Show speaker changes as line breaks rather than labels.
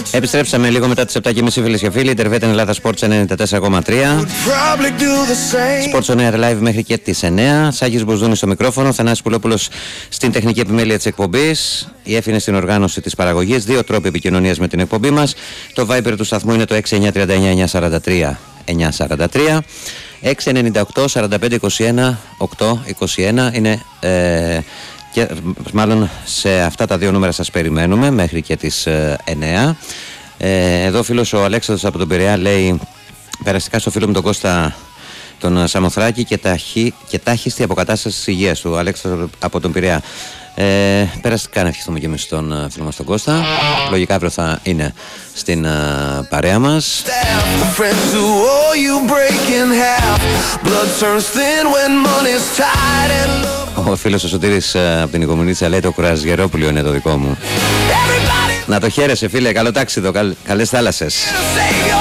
Επιστρέψαμε λίγο μετά τις 7.30, φίλες και φίλοι. Τερβέτεν Ελλάδα Sports 94,3. Sports on Air Live μέχρι και τις 9. Σάκης Μποσδούνης στο μικρόφωνο, Θανάσης Πουλόπουλος στην τεχνική επιμέλεια της εκπομπής. Η Εφη είναι στην οργάνωση της παραγωγής. Δύο τρόποι επικοινωνίας με την εκπομπή μας. Το Viber του σταθμού είναι το 6939 943. 698 45 21 821 είναι και μάλλον σε αυτά τα δύο νούμερα σας περιμένουμε μέχρι και τις 9. Εδώ φίλος ο Αλέξανδρος από τον Πειραιά λέει περαστικά στο φίλο μου τον Κώστα τον Σαμοθράκη και τάχιστη αποκατάσταση της υγείας του. Αλέξανδρος από τον Πειραιά. Περαστικά να ευχηθούμε και εμείς στον φίλο μας τον Κώστα. Λογικά αύριο θα είναι στην παρέα μας. Ο φίλος ο Σωτήρης από την Οικομουνίτσα λέει το Κουραζιερόπουλο είναι το δικό μου. Να το χαίρεσαι φίλε, καλό τάξιδο, καλές θάλασσες.